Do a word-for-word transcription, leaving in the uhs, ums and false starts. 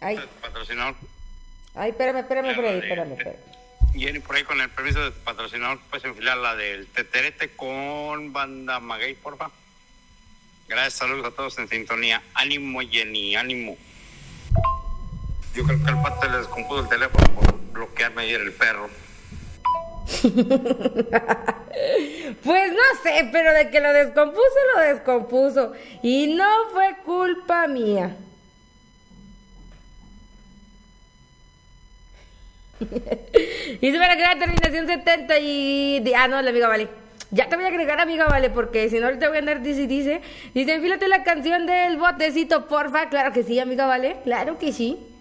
Ay, patrocinador. ay, espérame, espérame, Ya, Freddy, vale. espérame, espérame. Jenny, por ahí con el permiso del patrocinador, puedes enfilar la del teterete con banda Maguey, porfa. Gracias, saludos a todos en sintonía. Ánimo, Jenny, ánimo. Yo creo que al pato le descompuso el teléfono por bloquearme ayer el perro. Pues no sé, pero de que lo descompuso, lo descompuso. Y no fue culpa mía. Y se me agregar terminación setenta y... Ah, no, la amiga Vale. Ya te voy a agregar, amiga Vale, porque si no ahorita voy a andar dice y dice. Dice, enfílate la canción del botecito, porfa. Claro que sí, amiga Vale. Claro que sí.